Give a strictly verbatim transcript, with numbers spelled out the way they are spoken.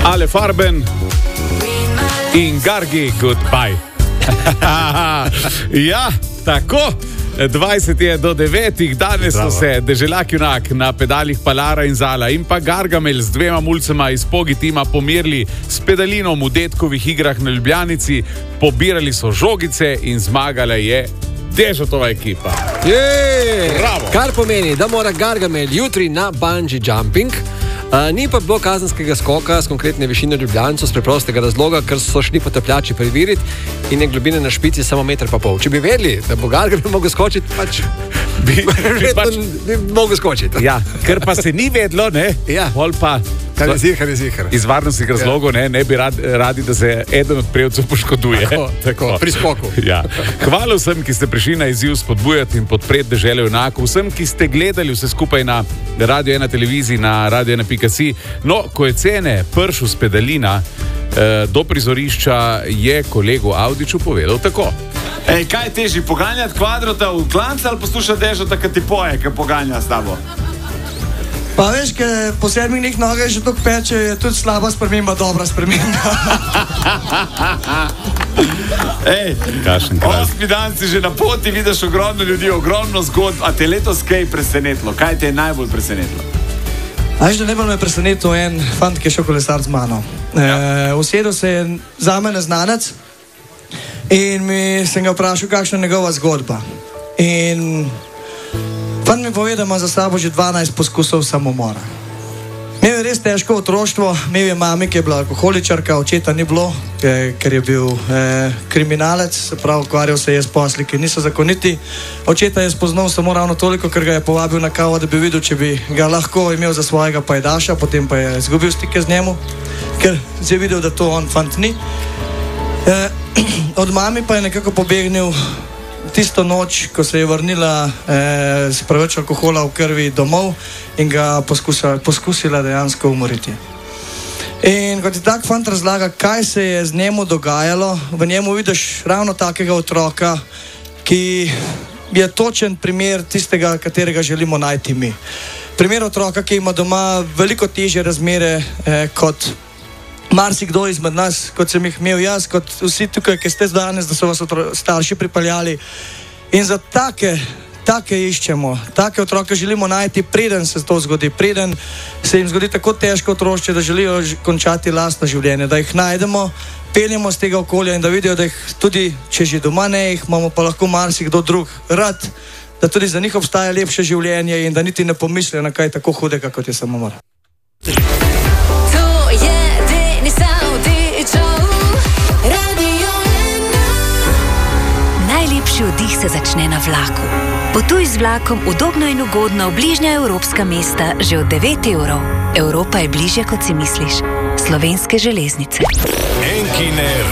Ale Farben in Gargi Goodbye. Ja, tako. dvajset je do devetih, danes so se Deželak junak na pedalih Palara in Zala in pa Gargamel z dvema mulcema iz Pogi tima pomirili s pedalinom v detkovih igrah na Ljubljanici, pobirali so žogice in zmagala je Dežotova ekipa. Kar pomeni, da mora Gargamel jutri na bungee jumping. Uh, ni pa bilo kazenskega skoka s konkretne višine Ljubljancev z preprostega razloga, ker so šli potapljači preveriti in je globina na špici samo meter pa pol. Če bi vedeli, da bo Gargamel mogel skočiti, pač bi, bi, pač, bi mogel skočiti. Ja, ker pa se ni vedlo, ne? Ja. Pol pa Kar je zihar, je zihar. Iz varnostnih razlogov ne, ne bi rad, radi, da se eden od prejevcev poškoduje. Tako, tako, pri skoku. Ja. Hvala vsem, ki ste prišli na izziv spodbujati in podpreti Deželo junakov, vsem, ki ste gledali vse skupaj na Radio ena televiziji, na radio ena pika si. No, ko je cene pršel s pedalina eh, do prizorišča, je kolegu Avdiću povedal tako. Ej, kaj je težji, poganjati kvadrota v klanca ali poslušati Dežota, ki ti poje, ki poganja s tabo? Pa veš, ker po sedmih nogah že toliko peče, je tudi slaba sprememba, dobra sprememba. Ej, osmi dan si že na poti, vidiš ogromno ljudi, ogromno zgodb, a te letos kaj presenetilo? Kaj te je najbolj presenetilo? A veš, da najbolj me je presenetil en fant, ki je šel kolesar z mano. Ja. E, usedel se je za me neznanec in mi sem ga vprašal, kakšna je njegova zgodba. In fant mi pove, da ima za sabo že dvanajst poskusov samomora. Imel je res težko otroštvo, imel je mami, ki je bila alkoholičarka, očeta ni bilo, ker je bil eh, kriminalec, se pravi, ukvarjal se je s posli, ki niso zakoniti. Očeta je spoznal samo ravno toliko, ker ga je povabil na kavo, da bi videl, če bi ga lahko imel za svojega pajdaša, potem pa je izgubil stike z njemu, ker je videl, da to on fant ni. Eh, od mami pa je nekako pobegnil tisto noč, ko se je vrnila eh, s preveč alkohola v krvi domov in ga poskusila, poskusila dejansko umoriti. In kot je tak fant razlaga, kaj se je z njemu dogajalo, v njemu vidiš ravno takega otroka, ki je točen primer tistega, katerega želimo najti mi. Primer otroka, ki ima doma veliko težje razmere eh, kot marsikdo izmed nas, kot sem jih imel jaz, kot vsi tukaj, ki ste danes, da so vas starši pripeljali. In za take, take iščemo, take otroke želimo najti, preden se to zgodi, preden se jim zgodi tako težko otrošče, da želijo končati lastno življenje, da jih najdemo, peljemo z tega okolja in da vidijo, da jih tudi, če že doma ne jih, imamo pa lahko marsikdo drug rad, da tudi za njih obstaja lepše življenje in da niti ne pomislijo na kaj tako hudega, kot je samomor. Najlepši oddih se začne na vlaku. Potuj z vlakom udobno in ugodno v bližnja evropska mesta že od devet evrov. Evropa je bližje, kot si misliš. Slovenske železnice. Enkiner